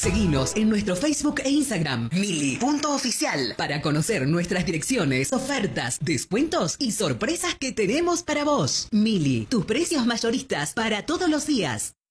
Seguinos en nuestro Facebook e Instagram, Mili.oficial, para conocer nuestras direcciones, ofertas, descuentos y sorpresas que tenemos para vos. Mili, tus precios mayoristas para todos los días.